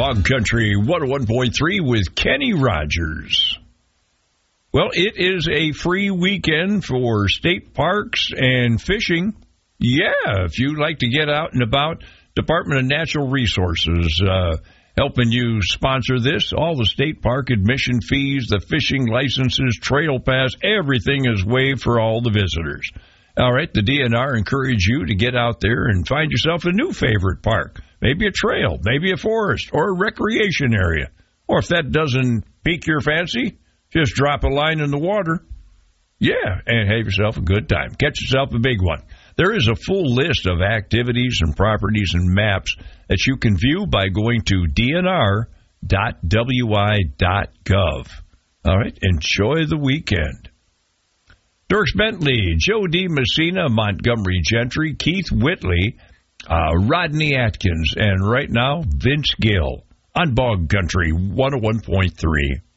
Bog Country 101.3 with Kenny Rogers. Well, it is a free weekend for state parks and fishing. Yeah, if you like to get out and about, Department of Natural Resources helping you sponsor this. All the state park admission fees, the fishing licenses, trail pass, everything is waived for all the visitors. All right, the DNR encourage you to get out there and find yourself a new favorite park. Maybe a trail, maybe a forest, or a recreation area. Or if that doesn't pique your fancy, just drop a line in the water. Yeah, and have yourself a good time. Catch yourself a big one. There is a full list of activities and properties and maps that you can view by going to dnr.wi.gov. All right, enjoy the weekend. Dirks Bentley, Joe D. Messina, Montgomery Gentry, Keith Whitley, Rodney Atkins, and right now, Vince Gill on Bog Country 101.3.